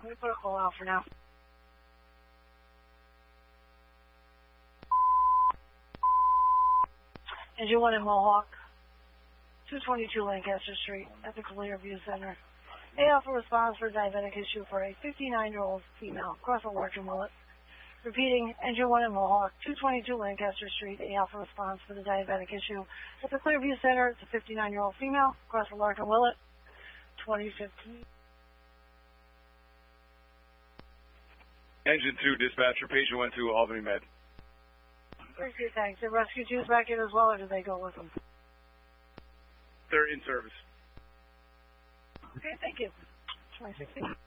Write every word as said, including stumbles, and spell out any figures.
Let me put a call out for now. Engine one in Mohawk, two twenty-two Lancaster Street at the Clearview Center. A Alpha response for diabetic issue for a fifty-nine-year-old female, across a large mullet. Repeating, engine one in Mohawk, two twenty-two Lancaster Street, A Alpha response for the diabetic issue at the Clearview Center. It's a fifty-nine-year-old female, across a large mullet, twenty fifteen. Engine two, dispatcher, patient went to Albany Med. Appreciate it, thanks. Did rescue teams back in as well, or did they go with them? They're in service. Okay, thank you. twenty sixteen.